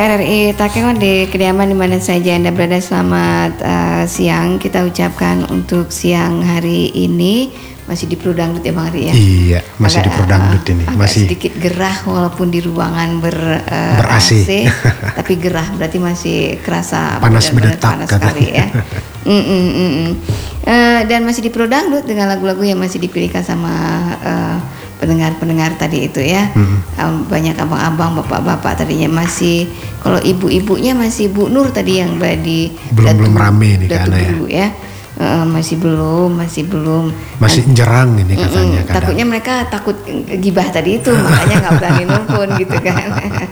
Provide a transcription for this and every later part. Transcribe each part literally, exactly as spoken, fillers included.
R R I Takengon di kediaman di mana saja Anda berada, selamat uh, siang kita ucapkan untuk siang hari ini. Masih di Pro Dangdut ya Bang Ari ya? Iya, masih agak, di Pro Dangdut ini. Agak masih sedikit gerah walaupun di ruangan ber, uh, ber-A C. A C tapi gerah berarti masih kerasa panas berdetak panas sekali ya. mm -mm, mm -mm. Uh, dan masih di Pro Dangdut dengan lagu-lagu yang masih dipilihkan sama uh, pendengar-pendengar tadi itu ya. Hmm. Um, banyak abang-abang, bapak-bapak tadinya masih, kalau ibu-ibunya masih Bu Nur tadi yang di belum datu, belum rame nih datu karena dulu ya. Uh, masih belum, masih belum. Masih jerang ini katanya. Mm, takutnya mereka takut gibah tadi itu, makanya nggak berani nelfon gitu kan.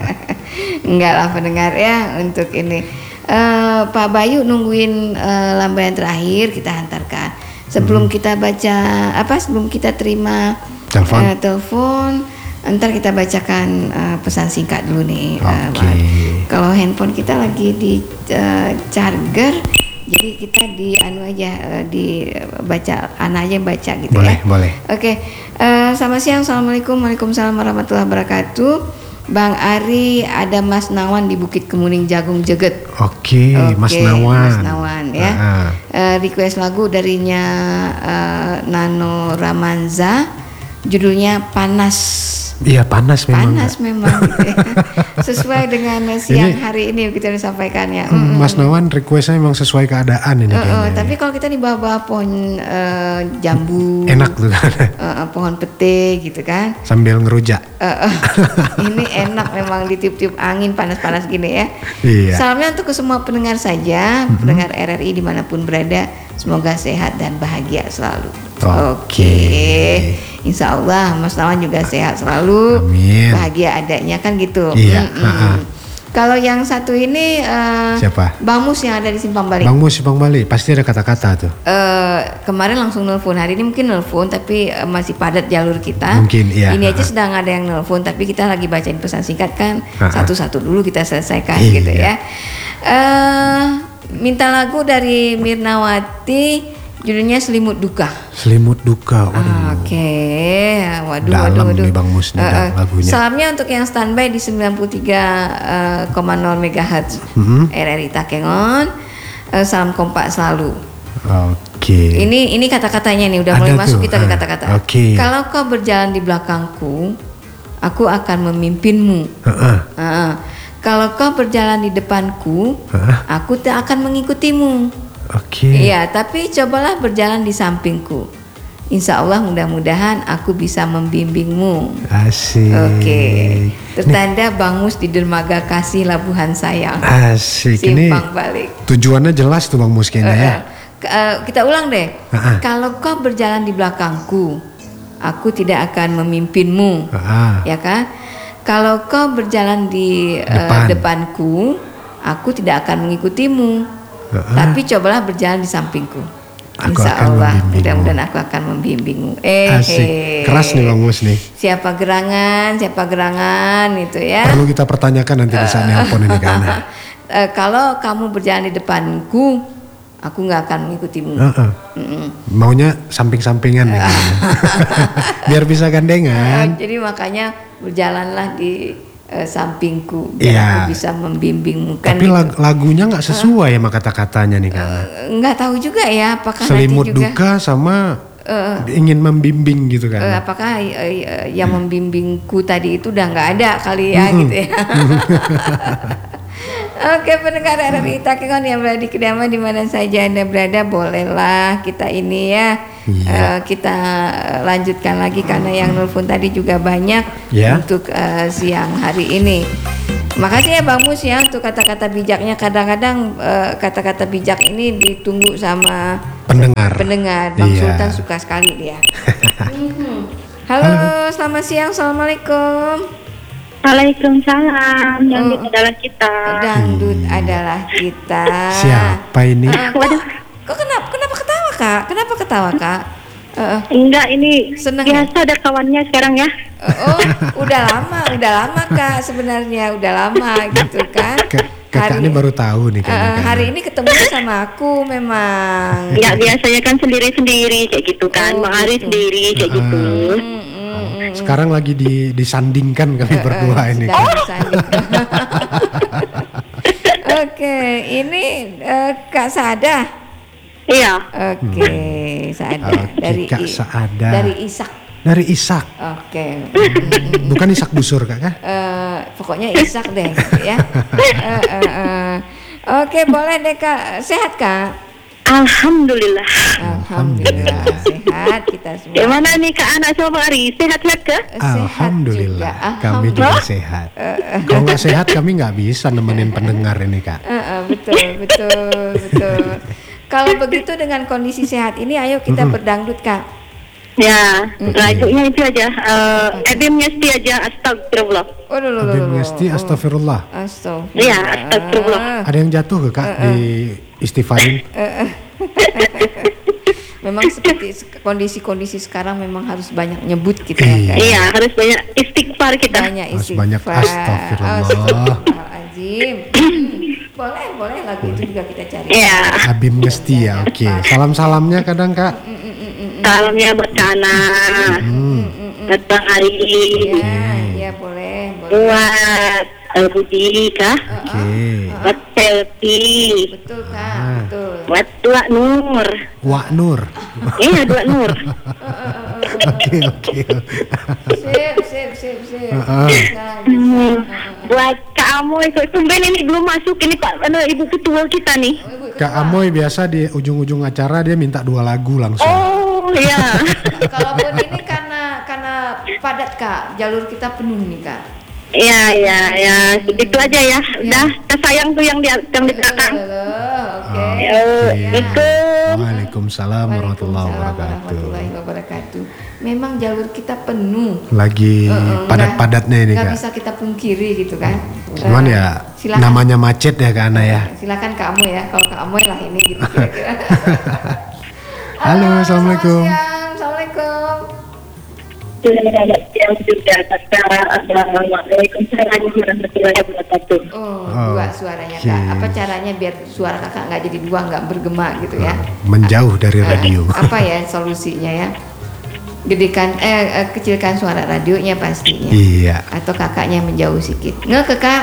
Enggak lah pendengar ya untuk ini. Uh, Pak Bayu nungguin uh, lambaian terakhir kita hantarkan. Sebelum hmm. kita baca apa? Sebelum kita terima telepon, uh, telepon, ntar kita bacakan uh, pesan singkat dulu nih. Okay. Uh, kalau handphone kita lagi di uh, charger, jadi kita di anu aja uh, dibaca, anak aja baca gitu boleh, ya. Boleh. Oke. Okay. Uh, selamat siang, assalamualaikum, waalaikumsalam warahmatullahi wabarakatuh. Bang Ari, ada Mas Nawan di Bukit Kemuning Jagung Jeget. Oke, okay, okay, Mas Nawan. Mas Nawan ya. Uh-huh. Uh, request lagu darinya uh, Nano Ramanza. Judulnya Panas. Iya, panas memang. Panas memang gitu ya. Sesuai dengan siang ini, hari ini kita disampaikannya. Mm, Mas Nawan requestnya memang sesuai keadaan ini. Uh, uh, tapi kalau kita di bawah pohon uh, jambu, enak tuh kan. Uh, uh, pohon pete gitu kan. Sambil ngerujak. Uh, uh, ini enak memang ditiup-tiup angin panas-panas gini ya. Iya. Salamnya untuk ke semua pendengar saja, mm-hmm. pendengar R R I dimanapun berada. Semoga sehat dan bahagia selalu. Oke, okay. Insya Allah Mas Nawan juga sehat selalu. Amin. Bahagia adanya kan gitu. Iya. Kalau yang satu ini uh, siapa? Bang Mus yang ada di Simpang Bali. Bang Mus Simpang Bali pasti ada kata-kata tuh. Uh, kemarin langsung nelfon, hari ini mungkin nelfon tapi uh, masih padat jalur kita. Mungkin iya. Ini aja sedang ada yang nelfon tapi kita lagi bacain pesan singkat kan. Ha-ha. Satu-satu dulu kita selesaikan iya. gitu ya. Uh, minta lagu dari Mirnawati, judulnya Selimut Duka. Selimut Duka. Ah, Oke, okay. waduh, dalam waduh, waduh. nih Bang Mus nih uh, lagunya. Salamnya untuk yang standby di sembilan puluh tiga koma nol megahertz mm-hmm. R R I Takengon. Uh, salam kompak selalu. Oke. Okay. Ini ini kata-katanya nih udah ada mulai tuh. masuk kita ke kata-kata. Oke. Okay. Kalau kau berjalan di belakangku, aku akan memimpinmu. Uh-uh. Uh-uh. Kalau kau berjalan di depanku, uh-uh. aku tak akan mengikutimu. Oke. Okay. Iya, tapi cobalah berjalan di sampingku. Insya Allah mudah-mudahan aku bisa membimbingmu. Asik. Oke. Okay. Tertanda Bang Mus di Dermaga Kasih Labuhan Sayang. Asik. Simpang Balik. Tujuannya jelas tuh Bang Mus kayaknya uh, ya. Uh, kita ulang deh. Uh-uh. Kalau kau berjalan di belakangku, aku tidak akan memimpinmu. Uh-uh. Ya kan? Kalau kau berjalan di Depan. uh, depanku, aku tidak akan mengikutimu. Uh-uh. Tapi cobalah berjalan di sampingku. Aku Insya akan Allah, membimbingmu. mudah-mudahan aku akan membimbingmu. Eh, Asik. Keras nih Bang Mus nih. Siapa gerangan, siapa gerangan itu ya. Perlu kita pertanyakan nanti di saat nelpon ini kan. Uh, kalau kamu berjalan di depanku, aku nggak akan mengikutimu. Uh-uh. Maunya samping-sampingan nih. Biar bisa gandengan. Uh, jadi makanya berjalanlah di uh, sampingku biar yeah. aku bisa membimbingmu kan. Tapi gitu. lag- lagunya nggak sesuai sama kata-katanya nih kan. Nggak uh, tahu juga ya apakah Selimut nanti juga duka sama uh, ingin membimbing gitu kan. Uh, apakah uh, uh, yang membimbingku tadi itu udah nggak ada kali ya mm-hmm. gitu ya. Oke, pendengar R R I Takengon yang berada di kediaman di mana saja Anda berada, bolehlah kita ini ya yeah. uh, kita lanjutkan lagi karena yang nelfon tadi juga banyak yeah. untuk uh, siang hari ini. Makasih ya Bang Mus ya untuk kata-kata bijaknya. Kadang-kadang uh, kata-kata bijak ini ditunggu sama pendengar. Pendengar. Bang yeah. Sultan suka sekali dia. mm-hmm. Halo, Halo, selamat siang, assalamualaikum. Waalaikumsalam. Dangdut oh, adalah kita. Dangdut hmm. adalah kita. Siapa ini? Uh, kok, kok kenapa? Kenapa ketawa kak? Kenapa ketawa kak? Uh, Enggak, ini seneng biasa ya? Ada kawannya sekarang ya. Uh, oh, udah lama, udah lama kak sebenarnya, udah lama gitu kan. Kakak ini baru tahu nih kayaknya. Uh, hari ini ketemu sama aku memang. Ya biasanya kan sendiri-sendiri kayak gitu kan. Oh, Bang Ari gitu. Sendiri kayak uh, gitu. Hmm, hmm, Sekarang lagi di, disandingkan kami uh, berdua uh, ini. Kan? Oke, ini eh, Kak Saada. Iya. Oke, Saada Oke, dari Kak I- Saada. dari Ishak. Dari Ishak. Oke. Bukan Ishak Busur Kak kah? Eh, pokoknya Ishak deh gitu ya. Eh, eh, eh. Oke, boleh deh Kak. Sehat Kak? Alhamdulillah. Alhamdulillah sehat kita semua. Gimana nih Kak Ana Sobari? Sehat-sehat ke? Sehat Alhamdulillah, juga. kami juga sehat. Kalau nggak sehat kami nggak bisa nemenin pendengar ini Kak. Eh, eh, betul, betul, betul. Kalau begitu dengan kondisi sehat ini, ayo kita berdangdut Kak. Ya, lagunya itu aja. Uh, Ebim Ngesti aja. Astagfirullah. Oh, loh, loh, Abim loh, loh. Ngesti, astagfirullah. Astagfirullah. Iya, astagfirullah. Ada yang jatuh ke Kak di istighfarin? Memang seperti se- kondisi-kondisi sekarang memang harus banyak nyebut kita ya Kak. Iya, harus banyak istighfar kita. Banyak Harus istighfar. banyak astagfirullah. Astagfirullahaladzim. Boleh, boleh lagu itu juga kita cari. Iya. Abim Ngesti ya, oke. Salam-salamnya kadang Kak. Salamnya buat Kana, buat Bang Ali, Ya, ya boleh, boleh. buat uh, Budi kah? Oke. Buat Selvi, Betul Kak, betul. buat Dua Nur. Wak Nur. Iya, Dua Nur. Oke, oke. Sip, sip, sip, sip. Heeh. Bisa, bisa. Buat Kak Amoy, kok tumben ini belum masuk ini Pak, anu, Ibu Ketua kita nih. Oh, Ibu Ketua. Kak Amoy biasa di ujung-ujung acara dia minta dua lagu langsung. Oh, iya. Kalaupun ini karena karena padat Kak, jalur kita penuh nih Kak. Iya, iya, ya. Itu aja ya. Udah, sayang tuh yang di yang di belakang. Oke. Ya, itu. Waalaikumsalam warahmatullahi Waalaikumsalam wabarakatuh. warahmatullahi wabarakatuh. Memang jalur kita penuh. Lagi Heeh, padat-padatnya ini nggak Kak. bisa kita pungkiri gitu kan. Cuman Eh, ya silakan. namanya macet ya Kak Ana ya. Silakan kamu ya, kalau kamu lah ini gitu kira-kira. Halo, assalamualaikum. Selamat siang, assalamualaikum. Yang juga kata Waalaikumsalam warahmatullahi wabarakatuh. Oh, Oh, dua suaranya oke. Kak. Apa caranya biar suara kakak nggak jadi dua, nggak bergema gitu ya? Menjauh dari Eh, radio. apa ya solusinya ya? Gedekan, eh, eh, kecilkan suara radionya pastinya. Iya. Atau kakaknya menjauh sedikit. Nggak ke Kak?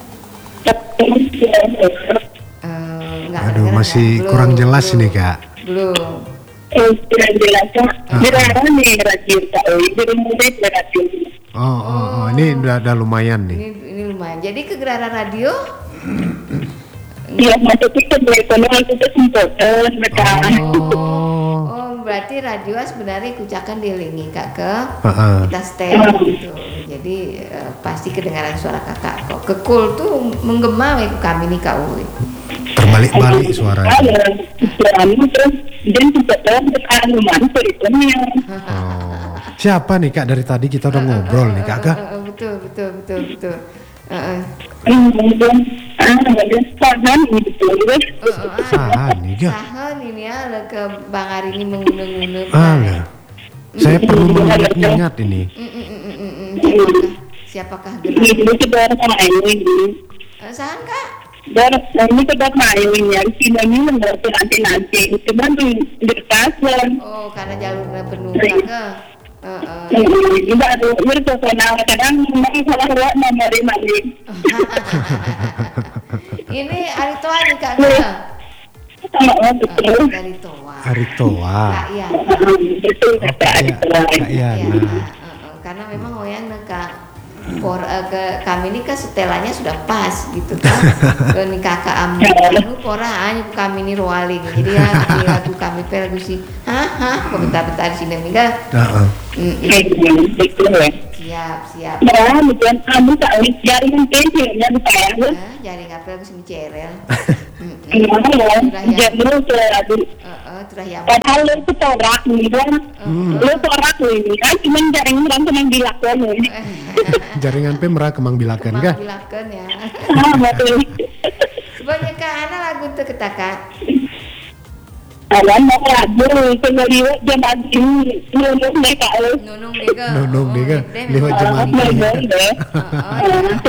Eh, nggak Aduh, kedengeran, masih Kak? kurang Belum, jelas belum, ini Kak. Belum. Eh, tidak jelasnya. Dirarang nih radio Kak. Di rumah saya radio. Oh, oh, oh, ini udah, udah lumayan nih. Ini ini lumayan. Jadi ke Gerara Radio Iya, masuk itu teleponnya itu sempat mereka. Oh. Oh, berarti radio sebenarnya kucakan dilingi Kak ke Heeh. kita stand gitu. Jadi eh, pasti kedengaran suara kakak kok. Kekul tuh menggema we ku kami nih Kak Uy. Terbalik-balik suaranya. Ada suami terus dan sempat tekan rumah teleponnya. Oh. Siapa nih Kak dari tadi kita udah ngobrol nih Kak? Kak? Eh, eh, betul betul betul betul. Eh, eh. Kemudian ah ada sahan gitu guys. Eh, eh, ah, Sahan nih Kak. Sahan ini ya le ke Bang Ari ini mengunung-unung. Alah. Saya perlu mengingat-ingat ini. Mm, mm, mm, mm, mm, mm. Siapakah? Siapakah gerak? Ini sudah main ini. Eh, Sahan Kak? Dan ini sudah main ya. Sini ini mendapat nanti nanti. Cuman di dekat Oh, karena jalurnya penuh Kak. Eh, eh. ini baru berpersonal kadang memang salah buat nomori mandi. Ini Ari Toa nih Kak Nggak? Sama betul. Eh, dari Toa. Aritoa. Kak Ian. Betul Oh, kata Kak itu. Ya- Kak Iya, Yana. eh, eh, karena memang Oyang Kak por eh, ke kami ini kan setelahnya sudah pas gitu kan. Ke nih kakak amu anu pora anyu kami ini roaling. Jadi ya di lagu kami pe lagu si hah hah kok bentar-bentar di sini enggak. Heeh. Mm, mm. Betul ya. Siap, siap. Ya, kemudian kamu tak jaringan pensilnya di saya. Eh, jaring apa lagu si cerel. Mm, mm. Gimana ya? Sudah ya. Jadi ke aduh. Eh, eh, sudah ya. Padahal lu itu torak nih kan. Lu torak lu ini kan cuma jaring orang cuma dilakukan ini. Jaringan P merah kemang bilakan Kak. Bilakan ya. Ah, betul. Banyak Kak Ana lagu teu ketaka. Awan mau lagu kembali dia bagi nunuk mereka. Nunung dega. Nunung dega, Oh, lewat memang jemaah. ini. Betul deh. Oh, oh, ya.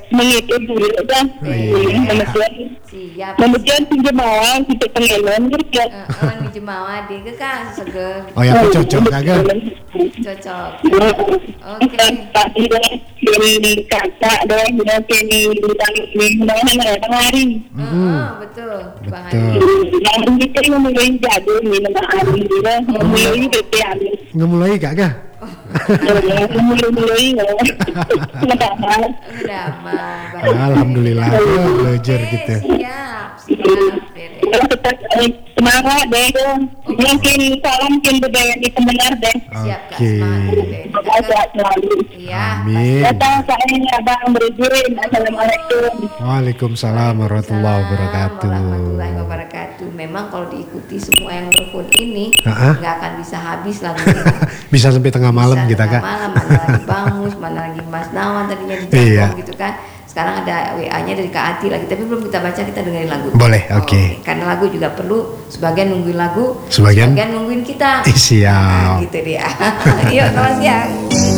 mengikut dulu kan. Oh, iya. Kemudian Siap. kemudian pinjamawan kita pengenan gitu. Heeh, di jemaah di ke kan segel Oh ya, aku cocok kagak? cocok. Oke. Tadi deh dari kakak deh, dia kini bilang ini mudah-mudahan ada hari. Heeh, betul. Bang Adi. Betul. Yang kita memulai jadu minum hari juga, memulai B P A. Ngemulai kagak? Memulai-mulai ya. Udah mah. Bang Adi. Alhamdulillah, ya, belajar Oke, gitu. Siap, siap. Beres. Kita tetap eh, semangat deh dong. Mungkin salam mungkin budaya di pendengar deh. Siap Kak, Oke. semangat deh. Semoga sehat selalu. Iya. Amin. Datang saya Abang Berizin. Assalamualaikum. Waalaikumsalam warahmatullahi wabarakatuh. Warahmatullahi wabarakatuh. Memang kalau diikuti semua yang telepon ini Ha-ha. nggak akan bisa habis lagu ini. Bisa sampai tengah malam Bisa kita tengah kak. malam, mana lagi Bangus, mana lagi Mas Nawan tadinya di Iya. Jambong gitu kan. Sekarang ada W A-nya dari Kak Ati lagi, tapi belum kita baca, kita dengerin lagu. Boleh, oke. Karena lagu juga perlu, sebagian nungguin lagu, Sebagian? nungguin kita. Eh, siap. Nah, gitu dia. Yuk, selamat siang.